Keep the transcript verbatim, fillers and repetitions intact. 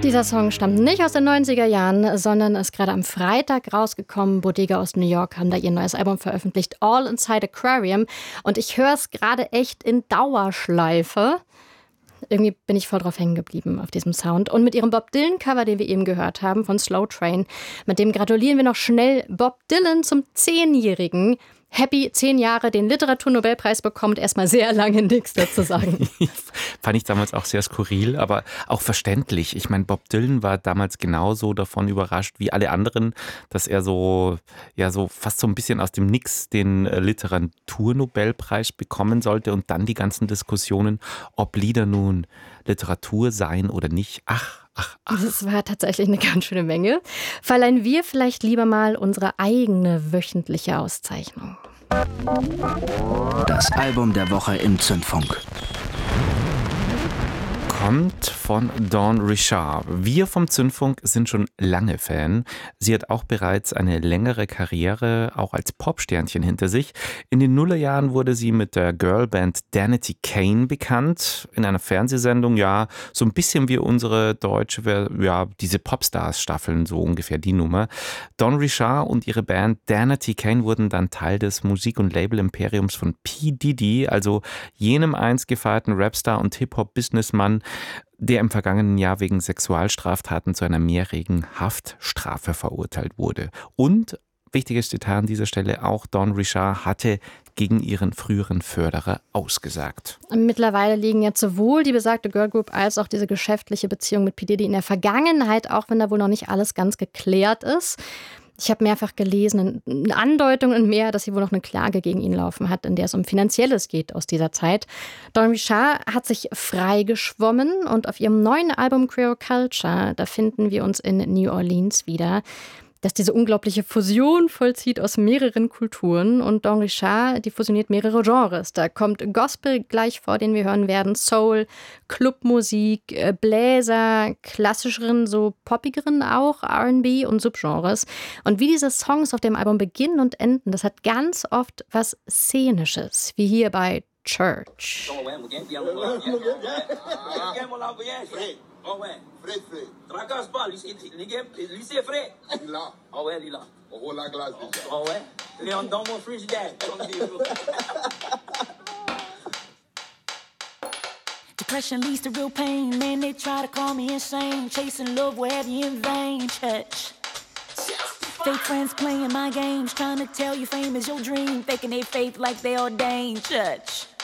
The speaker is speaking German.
Dieser Song stammt nicht aus den neunziger Jahren, sondern ist gerade am Freitag rausgekommen. Bodega aus New York haben da ihr neues Album veröffentlicht, All Inside Aquarium. Und ich höre es gerade echt in Dauerschleife. Irgendwie bin ich voll drauf hängen geblieben auf diesem Sound. Und mit ihrem Bob Dylan-Cover, den wir eben gehört haben, von Slow Train, mit dem gratulieren wir noch schnell Bob Dylan zum Zehnjährigen. Happy, zehn Jahre, den Literaturnobelpreis bekommt, erstmal sehr lange nichts dazu sagen. Fand ich damals auch sehr skurril, aber auch verständlich. Ich meine, Bob Dylan war damals genauso davon überrascht wie alle anderen, dass er so, ja, so fast so ein bisschen aus dem Nix den Literaturnobelpreis bekommen sollte und dann die ganzen Diskussionen, ob Lieder nun Literatur seien oder nicht. Ach, Ach, ach. Das war tatsächlich eine ganz schöne Menge. Verleihen wir vielleicht lieber mal unsere eigene wöchentliche Auszeichnung. Das Album der Woche im Zündfunk. Kommt von Dawn Richard. Wir vom Zündfunk sind schon lange Fan. Sie hat auch bereits eine längere Karriere, auch als Popsternchen hinter sich. In den Nullerjahren wurde sie mit der Girlband Danity Kane bekannt. In einer Fernsehsendung, ja, so ein bisschen wie unsere deutsche, ja, diese Popstars-Staffeln, so ungefähr die Nummer. Dawn Richard und ihre Band Danity Kane wurden dann Teil des Musik- und Label-Imperiums von P. Diddy, also jenem einst gefeierten Rapstar und Hip-Hop-Businessmann, der im vergangenen Jahr wegen Sexualstraftaten zu einer mehrjährigen Haftstrafe verurteilt wurde. Und, wichtiges Detail an dieser Stelle, auch Dawn Richard hatte gegen ihren früheren Förderer ausgesagt. Mittlerweile liegen jetzt sowohl die besagte Girlgroup als auch diese geschäftliche Beziehung mit P. Diddy in der Vergangenheit, auch wenn da wohl noch nicht alles ganz geklärt ist. Ich habe mehrfach gelesen, Andeutungen und mehr, dass sie wohl noch eine Klage gegen ihn laufen hat, in der es um Finanzielles geht aus dieser Zeit. Dawn Richard hat sich freigeschwommen und auf ihrem neuen Album Queer Culture, da finden wir uns in New Orleans wieder, dass diese unglaubliche Fusion vollzieht aus mehreren Kulturen. Und Dawn Richard, die fusioniert mehrere Genres. Da kommt Gospel gleich vor, den wir hören werden, Soul, Clubmusik, Bläser, klassischeren, so poppigeren auch, R and B und Subgenres. Und wie diese Songs auf dem Album beginnen und enden, das hat ganz oft was Szenisches, wie hier bei Church. Oh ouais, frais, frais. Tracasse pas, lui c'est frais. Lila. Oh ouais, Lila. Oh la glace déjà. Oh ouais. Léon dans mon frigidaire. Depression leads to real pain. Man, they try to call me insane. Chasing love will have you in vain. Church. Fake friends playing my games. Trying to tell you fame is your dream. Faking their faith like they ordained. Church.